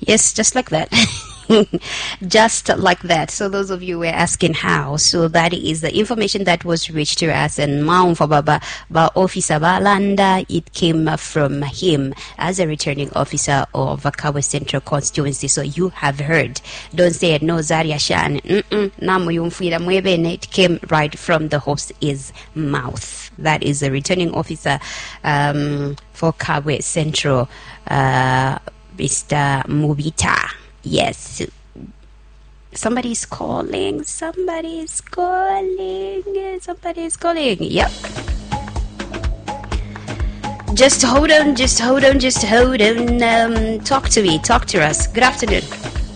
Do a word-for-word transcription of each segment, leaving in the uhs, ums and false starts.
Yes, just like that. Just like that. So those of you were asking how. So that is the information that was reached to us, and Maun Baba ba Officer Balanda, it came from him as a returning officer of Kabwe Central Constituency. So you have heard. Don't say no Zaria Shan. It came right from the host's mouth. That is the returning officer um, for Kabwe Central, uh, Mister Mubita. Yes. Somebody's calling. Somebody's calling. Somebody's calling. Yep. Just hold on. Just hold on. Just hold on. Um, talk to me. Talk to us. Good afternoon.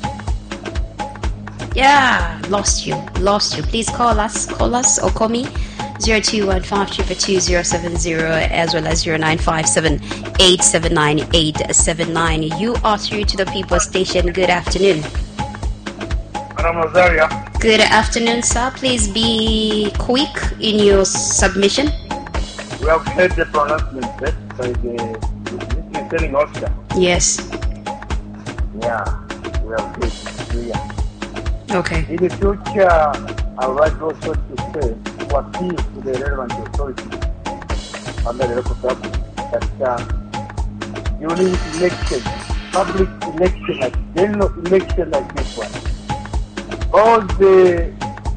Yeah. Lost you. Lost you. Please call us. Call us or call me. zero two one five two two zero seven zero as well as zero nine five seven eight seven nine eight seven nine. You are through to the People Station. Good afternoon. Madam Rosaria. Good afternoon, sir. Please be quick in your submission. We have heard the pronouncement set by the returning officer. Yes. Yeah, we have heard it. Yeah. Okay. In the future, I would like also to say to appeal to the relevant authorities under the local government that uh, during election, public election, like general election like this one, all the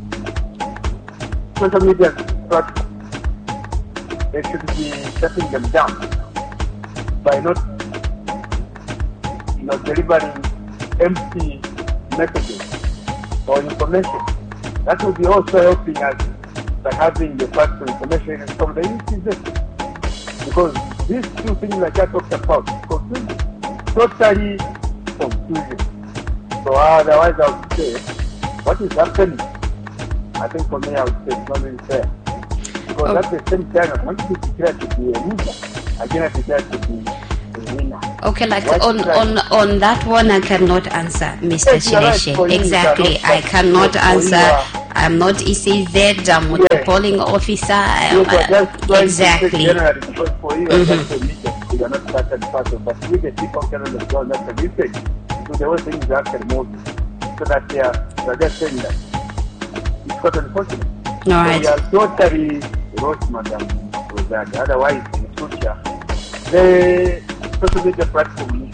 social media platforms, they should be shutting them down by not, you know, delivering empty messages or information. That will be also helping us by having the factual information from the institution. Because these two things like I talked about, confusing, totally confusing. So otherwise I would say, what is happening? I think for me I would say it's not really fair. Because okay. At the same time, I want to declare to be a loser. Again, I declare to be a winner. Okay, like on, on on that one I cannot answer, Mister Yes, Chineshe. right, exactly. I cannot answer. I'm not E C Z, I'm not yes. a polling officer. Yes, uh, exactly. Generally, because for you, mm-hmm. that's a meeting. You are not part and part of, but with the people can understand that's a message. So the whole thing is actually moving. So that they are, they are just saying that it's quite unfortunate. All so right. we are totally lost, Madam Rosario. Otherwise, in the future, the social media platform.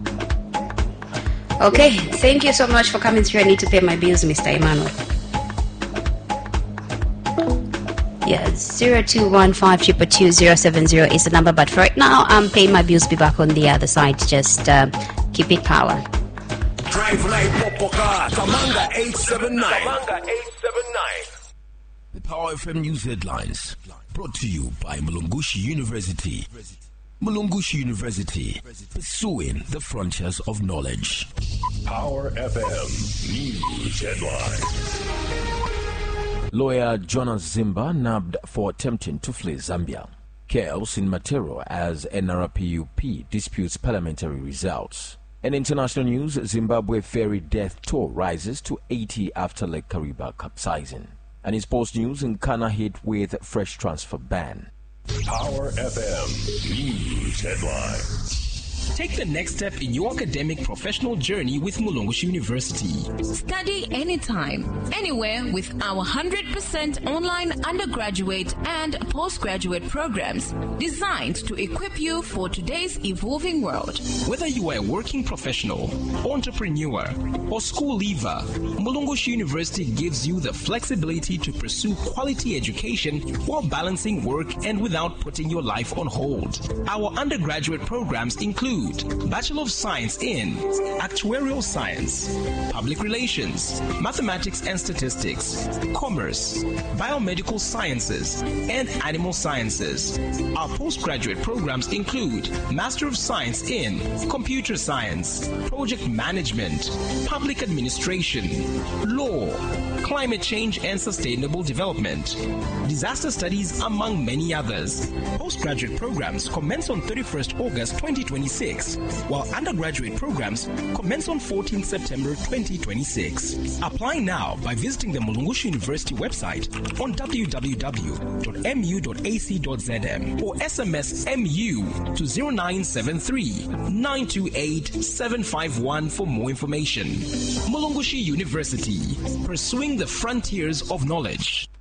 Okay, thank you so much for coming through. I need to pay my bills, Mister Emmanuel. Yeah, zero two one five two two zero seven zero is the number, but for right now, I'm paying my bills. Be back on the other side. Just uh, keep it power. Drive Night Popoka, Tamanga eight seven nine. Tamanga eight seven nine. The Power F M News Headlines, brought to you by Mulungushi University. Mulungushi University, pursuing the frontiers of knowledge. Power F M News Headlines. Lawyer Jonas Zimba nabbed for attempting to flee Zambia. Chaos in Matero as N R P U P disputes parliamentary results. In international news, Zimbabwe ferry death toll rises to eighty after Lake Kariba capsizing. And in sports news, Nkana hit with fresh transfer ban. Power F M News Headlines. Take the next step in your academic professional journey with Mulungushi University. Study anytime, anywhere with our one hundred percent online undergraduate and postgraduate programs designed to equip you for today's evolving world. Whether you are a working professional, entrepreneur, or school leaver, Mulungushi University gives you the flexibility to pursue quality education while balancing work and without putting your life on hold. Our undergraduate programs include Bachelor of Science in Actuarial Science, Public Relations, Mathematics and Statistics, Commerce, Biomedical Sciences, and Animal Sciences. Our postgraduate programs include Master of Science in Computer Science, Project Management, Public Administration, Law, Climate Change and Sustainable Development, Disaster Studies, among many others. Postgraduate programs commence on thirty-first August twenty twenty-six twenty-six, while undergraduate programs commence on fourteenth September twenty twenty-six. Apply now by visiting the Mulungushi University website on w w w dot m u dot a c dot z m or S M S M U to zero nine seven three, nine two eight, seven five one for more information. Mulungushi University, pursuing the frontiers of knowledge.